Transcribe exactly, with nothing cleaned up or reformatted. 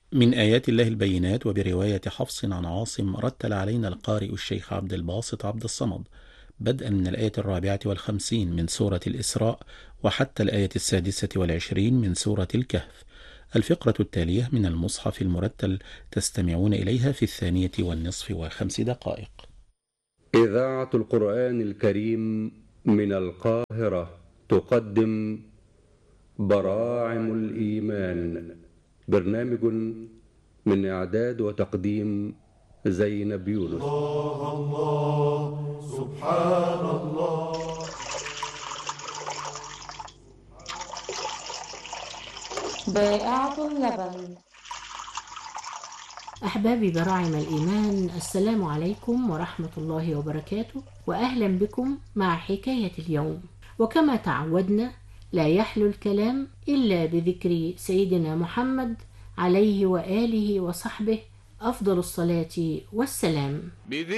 من آيات الله البينات وبرواية حفص عن عاصم رتل علينا القارئ الشيخ عبد الباسط عبد الصمد بدءا من الآية الرابعة والخمسين من سورة الإسراء وحتى الآية السادسة والعشرين من سورة الكهف. الفقرة التالية من المصحف المرتل تستمعون إليها في الثانية والنصف وخمس دقائق. إذاعة القرآن الكريم من القاهرة تقدم براعم الإيمان، برنامج من إعداد وتقديم زينب يونس. الله الله سبحان الله. بائعة اللبن. أحبابي براعم الإيمان، السلام عليكم ورحمة الله وبركاته، وأهلا بكم مع حكاية اليوم. وكما تعودنا لا يحلو الكلام إلا بذكر سيدنا محمد عليه وآله وصحبه أفضل الصلاة والسلام.